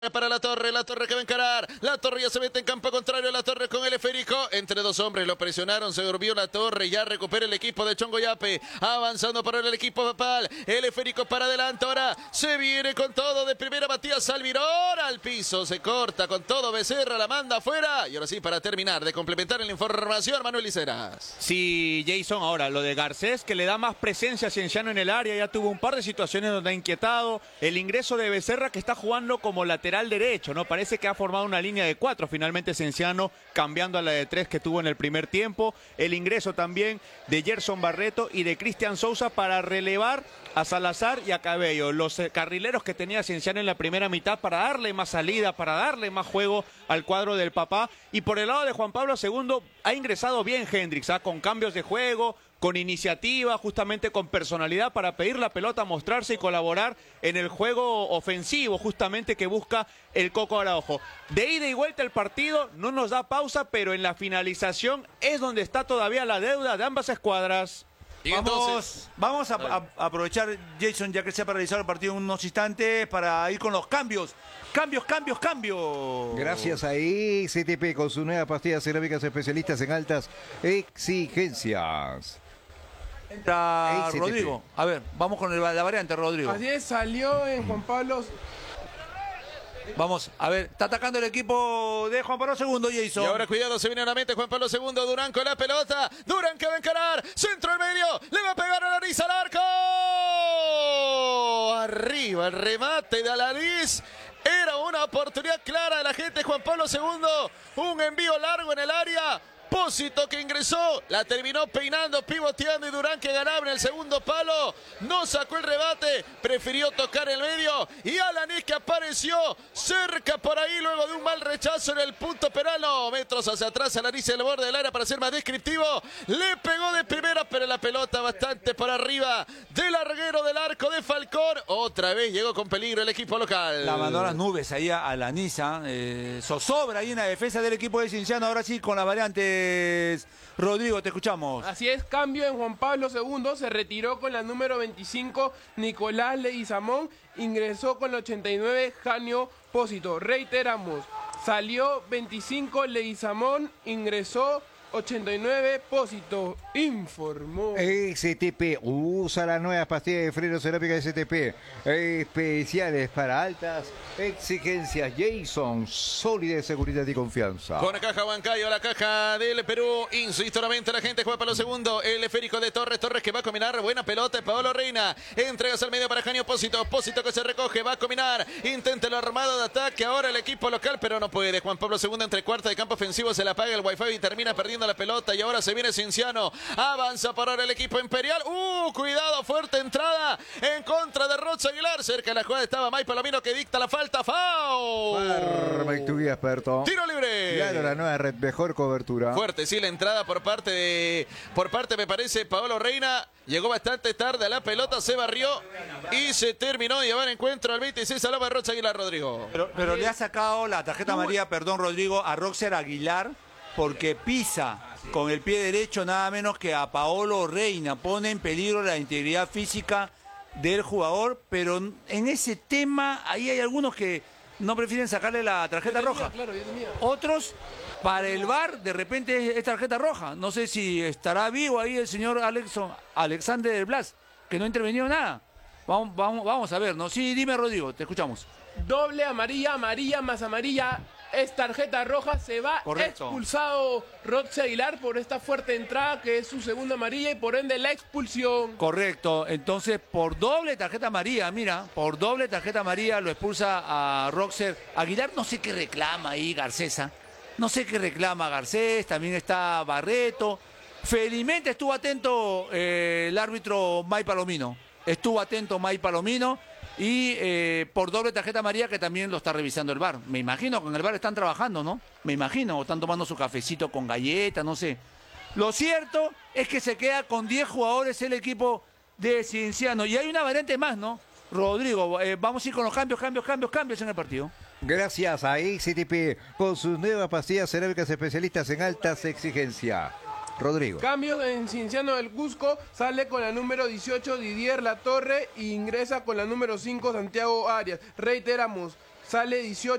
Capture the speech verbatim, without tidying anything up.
Para la Torre, la Torre que va a encarar, la Torre ya se mete en campo contrario, la Torre con el esférico, entre dos hombres lo presionaron, se durmió la Torre, ya recupera el equipo de Chongo Yape, avanzando para el equipo papal, el esférico para adelante, ahora se viene con todo, de primera Matías Almirón, al piso, se corta con todo, Becerra la manda afuera, y ahora sí para terminar de complementar la información, Manuel Liceras. Sí, Jason, ahora lo de Garcés, que le da más presencia a Cienciano en el área, ya tuvo un par de situaciones donde ha inquietado, el ingreso de Becerra que está jugando como lateral derecho, ¿no? Parece que ha formado una línea de cuatro, finalmente Cienciano, cambiando a la de tres que tuvo en el primer tiempo, el ingreso también de Gerson Barreto y de Cristian Sousa para relevar a Salazar y a Cabello, los eh, carrileros que tenía Cienciano en la primera mitad para darle más salida, para darle más juego al cuadro del papá, y por el lado de Juan Pablo segundo ha ingresado bien Hendrix, ¿ah? Con cambios de juego, con iniciativa, justamente con personalidad para pedir la pelota, mostrarse y colaborar en el juego ofensivo justamente que busca el Coco Araujo. De ida y vuelta el partido, no nos da pausa, pero en la finalización es donde está todavía la deuda de ambas escuadras. Y entonces, vamos, vamos a, a, a aprovechar, Jason, ya que se ha paralizado el partido en unos instantes, para ir con los cambios. Cambios, cambios, cambios. Gracias a I C T P con su nueva pastilla cerámicas especialistas en altas exigencias. Entra Rodrigo. A ver, vamos con el, la variante, Rodrigo. Así es, salió en Juan Pablo. Vamos, a ver, está atacando el equipo de Juan Pablo segundo, Jason. Y ahora cuidado, se viene nuevamente Juan Pablo segundo, Durán con la pelota, Durán que va a encarar, centro al medio, le va a pegar a Alanis al arco. Arriba el remate de Alanis. Era una oportunidad clara de la gente Juan Pablo segundo, un envío largo en el área. Pósito que ingresó, la terminó peinando, pivoteando y Durán que ganaba en el segundo palo, no sacó el rebate, prefirió tocar el medio y Alanis que apareció cerca por ahí luego de un mal rechazo en el punto penal, no, metros hacia atrás, Alanis en el borde del área para ser más descriptivo, le pegó de primera pero la pelota bastante por arriba del larguero del arco de Falcón, otra vez llegó con peligro el equipo local. La mandó a las nubes ahí a Alanis, eh, zozobra ahí en la defensa del equipo de Cienciano, ahora sí con la variante. Rodrigo, te escuchamos. Así es, cambio en Juan Pablo segundo, se retiró con la número veinticinco Nicolás Leguizamón, ingresó con la ochenta y nueve Janio Pósito. Reiteramos, salió veinticinco Leguizamón, ingresó ochenta y nueve Pósito, informó. S T P usa la nueva pastilla de freno cerámica S T P, especiales para altas exigencias. Jason, sólida seguridad y confianza. Con la caja Huancayo, la caja del Perú, insisto nuevamente la gente juega para lo segundo, el esférico de Torres, Torres que va a combinar, buena pelota de Paolo Reina, entregas al medio para Janio Pósito, Pósito que se recoge, va a combinar, intenta el armado de ataque, ahora el equipo local, pero no puede, Juan Pablo segundo entre cuarta de campo ofensivo, se la apaga el wifi y termina perdiendo la pelota y ahora se viene Cienciano, avanza por ahora el equipo imperial, uh, cuidado, fuerte entrada en contra de Rocha Aguilar, cerca de la jugada estaba May Palomino que dicta la falta, foul. Arma y tu guía experto. Tiro libre. Claro, la nueva red, mejor cobertura. Fuerte, sí, la entrada por parte de, por parte me parece, Paolo Reina, llegó bastante tarde a la pelota, se barrió y se terminó de llevar encuentro al veintiséis a la Rocha Aguilar, Rodrigo. Pero, pero le ha sacado la tarjeta amarilla, perdón, Rodrigo, a Roxer Aguilar, porque pisa con el pie derecho nada menos que a Paolo Reina, pone en peligro la integridad física del jugador, pero en ese tema ahí hay algunos que no prefieren sacarle la tarjeta roja. Claro, yo tenía. Otros, para el V A R, de repente es tarjeta roja. No sé si estará vivo ahí el señor Alexon, Alexander del Blas, que no ha intervenido nada. Vamos, vamos, vamos a ver, ¿no? Sí, dime, Rodrigo, te escuchamos. Doble amarilla, amarilla más amarilla, es tarjeta roja, se va Correcto. Expulsado Roxy Aguilar por esta fuerte entrada que es su segunda amarilla y por ende la expulsión. Correcto, entonces por doble tarjeta amarilla, mira, por doble tarjeta amarilla lo expulsa a Roxer Aguilar, no sé qué reclama ahí Garcesa, no sé qué reclama Garcés, también está Barreto, felizmente estuvo atento eh, el árbitro May Palomino, estuvo atento May Palomino, y eh, por doble tarjeta amarilla que también lo está revisando el V A R. Me imagino que en el V A R están trabajando, ¿no? Me imagino, o están tomando su cafecito con galleta, no sé. Lo cierto es que se queda con diez jugadores el equipo de Cienciano. Y hay una variante más, ¿no? Rodrigo, eh, vamos a ir con los cambios, cambios, cambios, cambios en el partido. Gracias a I C T P con sus nuevas pastillas cerámicas especialistas en altas exigencias. Rodrigo. Cambios en Cienciano del Cusco, sale con la número dieciocho Didier Latorre e ingresa con la número cinco Santiago Arias. Reiteramos, sale dieciocho.